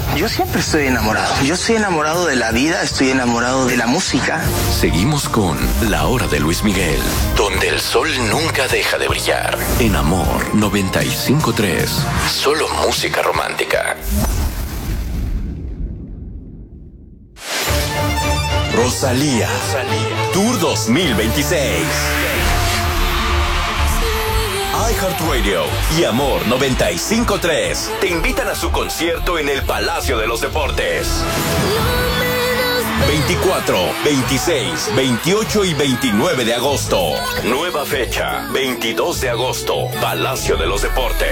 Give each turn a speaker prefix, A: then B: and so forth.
A: Yo siempre estoy enamorado. Yo estoy enamorado de la vida, estoy enamorado de la música.
B: Seguimos con La Hora de Luis Miguel, donde el sol nunca deja de brillar. En Amor 95.3, solo música romántica.
C: Rosalía. Tour 2026. iHeartRadio y Amor 95.3 te invitan a su concierto en el Palacio de los Deportes. 24, 26, 28 y 29 de agosto. Nueva fecha, 22 de agosto, Palacio de los Deportes.